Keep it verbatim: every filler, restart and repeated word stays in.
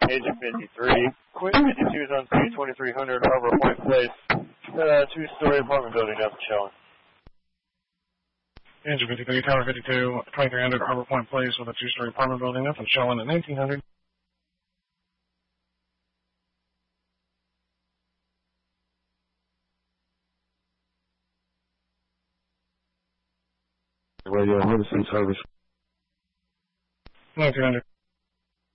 Agent fifty-three. Quinn fifty-two is on C twenty-three hundred Harbor Point Place. Uh, two-story apartment building up and showing. Agent fifty-three, Tower fifty-two, twenty-three hundred Harbor Point Place with a two-story apartment building up and showing at nineteen hundred. Radio emergency service. nineteen hundred.